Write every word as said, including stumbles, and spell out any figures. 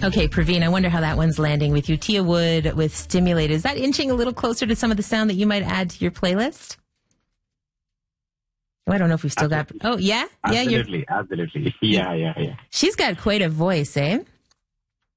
Okay, Praveen, I wonder how that one's landing with you. Tia Wood with Stimulate. Is that inching a little closer to some of the sound that you might add to your playlist? Oh, I don't know if we've still absolutely. got... Oh, yeah? Absolutely, yeah, absolutely. Yeah, yeah, yeah. She's got quite a voice, eh?